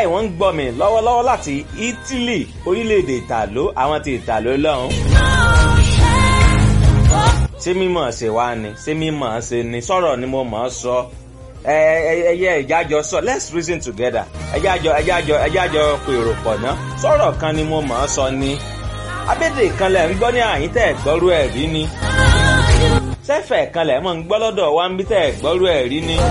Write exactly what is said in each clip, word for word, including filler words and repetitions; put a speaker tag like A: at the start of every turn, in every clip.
A: báyìí wọ́n ń gbọ́ mi lọ́wọ́lọ́wọ́ láti Italy orílẹ̀-èdè ìtàló àwọn ti ìtàló lọ́hùn. ṣé mímọ̀ ṣe wá ni ṣé mímọ̀ ṣe ni sọ̀rọ̀ ni mo mọ̀ ọ́ sọ ẹyẹ ìjájọ sọ let's reason together ẹjájọ ẹjájọ ẹjájọ pèrò pọ̀ ná sọ̀rọ̀ kan ni mo mọ̀ ọ́ sọ ni abédè kan lẹ̀ ń gbọ́ ní àyín tẹ̀ gbọ́rú ẹ̀ rí ni sẹ́fẹ̀ kan lẹ̀ mọ̀ ń gbọ́ lọ́dọ̀ wa ń bí tẹ̀ gbọ́rú ẹ̀ rí ni.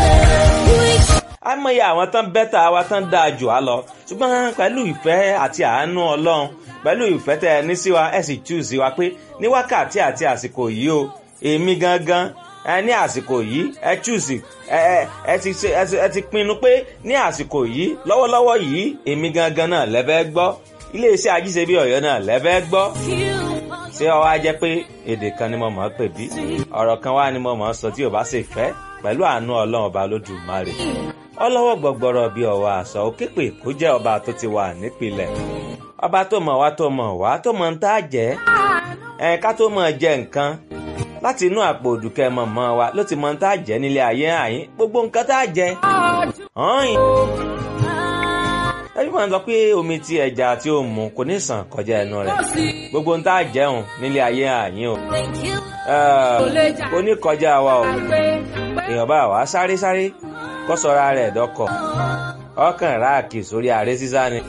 A: àmọye àwọn tán bẹ́tà wa tán dáa jù á lọ ṣùgbọ́n pẹ̀lú ìfẹ́ àti àánú Ọlọ́run pẹ̀lú ìfẹ́ tẹ́ ẹ ní sí wa ẹ sì choose wa pé ní wákàtí àti àsìkò yìí o èmi gangan ẹ ní àsìkò yìí ẹ choose ẹ ẹ ti ṣe ẹ ti pinnu pé ní àsìkò yìí lọ́wọ́lọ́wọ́ yìí èmi gangan náà lẹ́fẹ́ gbọ́ iléeṣẹ́ Ajíṣebí Ọ̀yọ́ náà lẹ́fẹ́ gbọ́ ṣé ó wá jẹ́ pé èdè kan ni mo mọ̀ ọ́ pè bí ọ̀rọ̀ kan wá ni mo mọ̀ ọ́ sọ tí ò bá ṣe fẹ́ pẹ̀lú àánú Ọlọ́run ọba Olódùmarè ọlọ́wọ́ gbọ̀gbọ̀rọ̀ bíi ọ̀wọ́ àṣọ òkèpè kó jẹ́ ọba tó ti wà nípìnlẹ̀ ọba tó mọ̀ wá tó mọ̀ wá tó mọ̀ ń tá jẹ́ ẹ̀ ká tó mọ̀ jẹ nǹkan láti inú àpò òdùkẹ́ mọ̀mọ́ wa ló ti mọ̀ ń tá jẹ́ nílé ayé àyín gbogbo nǹkan tá jẹ́ ọ̀hìn. ẹbí máa ń sọ pé omi tí ẹja tí ó mu kò ní sàn kọjá ẹnu rẹ̀ gbogbo ń tá jẹun nílé ayé àyín o kò ní kọjá wa o èèyàn bá wà sáré sáré kó sọra rẹ̀ dọ́kọ̀ ọkàn ráàkì sórí ààrẹ sísá ni.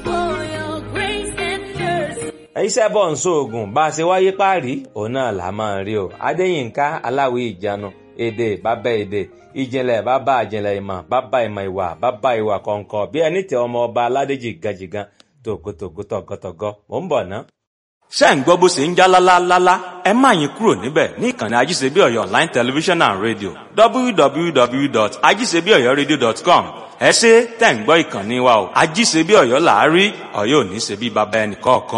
A: iṣẹ́ bọ̀ ń sóògùn bá a ṣe wáyé páàrí òun náà là máa ń rí o. Adéyínká Aláwí Ìjánu èdè bàbá èdè ìjìnlẹ̀ bàbá ìjìnlẹ̀ ìmọ̀ bàbá ìmọ̀ ìwà bàbá ìwà kọ̀ọ̀kan bí ẹni tẹ ọmọ ọba aládéjì gàjìgàn tògótògó tọ̀gọ́tọ̀gọ́ mò ń bọ̀ ná.
B: ṣé ń gbọ́ bó ṣe ń já lálálálá ẹ má yín kúrò níbẹ̀ ní ìkànnì Ajíṣebí Ọ̀yọ́ online television and radio w w w dot ajisebi oyo radio dot com ẹ ṣé tẹ̀ ń gbọ́ ìkànnì wa o Ajíṣebí Ọ̀yọ́ làárí Ọ̀yọ́ ò ní ṣe bí baba ẹnì kọ̀ọ̀kan.